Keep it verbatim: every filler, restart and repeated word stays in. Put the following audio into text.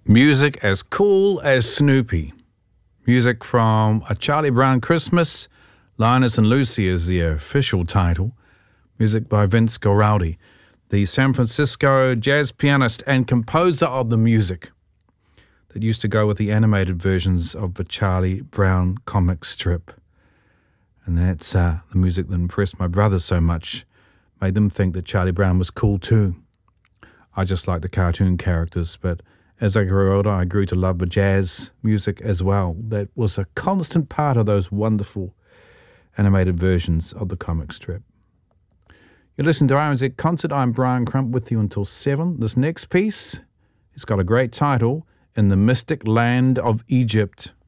Music as cool as Snoopy. Music from A Charlie Brown Christmas. Linus and Lucy is the official title. Music by Vince Guaraldi, the San Francisco jazz pianist and composer of the music that used to go with the animated versions of the Charlie Brown comic strip. And that's uh, the music that impressed my brothers so much, made them think that Charlie Brown was cool too. I just like the cartoon characters, but as I grew older, I grew to love the jazz music as well. That was a constant part of those wonderful animated versions of the comic strip. You're listening to R N Z Concert. I'm Brian Crump with you until seven. This next piece, it's got a great title, In the Mystic Land of Egypt.